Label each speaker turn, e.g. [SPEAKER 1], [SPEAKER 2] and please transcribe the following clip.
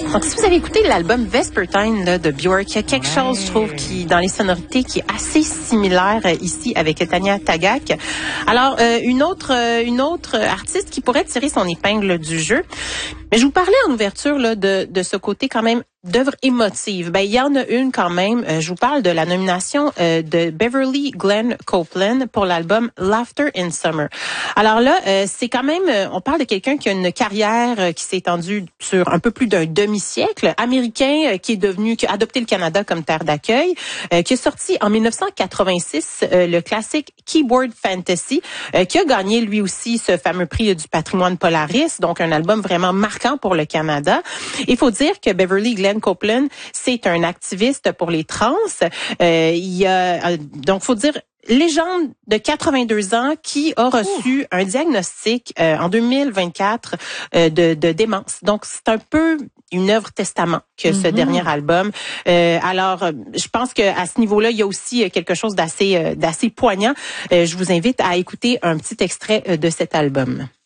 [SPEAKER 1] Donc, si vous avez écouté l'album Vespertine là, de Björk, il y a quelque chose, je trouve, qui dans les sonorités qui est assez similaire ici avec Tanya Tagaq. Alors, une autre artiste qui pourrait tirer son épingle du jeu. Mais je vous parlais en ouverture là, de ce côté quand même d'œuvre émotive. Ben, il y en a une quand même. Je vous parle de la nomination de Beverly Glenn Copeland pour l'album Laughter in Summer. Alors là, c'est quand même, on parle de quelqu'un qui a une carrière qui s'est étendue sur un peu plus d'un demi-siècle, américain qui a adopté le Canada comme terre d'accueil, qui a sorti en 1986 le classique Keyboard Fantasy, qui a gagné lui aussi ce fameux prix du patrimoine Polaris, donc un album vraiment marquant pour le Canada. Il faut dire que Beverly Glenn Copeland, c'est un activiste pour les trans. Donc, faut dire, légende de 82 ans qui a reçu un diagnostic en 2024 de démence. Donc, c'est un peu une œuvre testament que ce dernier album. Alors, je pense que à ce niveau-là, il y a aussi quelque chose d'assez poignant. Je vous invite à écouter un petit extrait de cet album.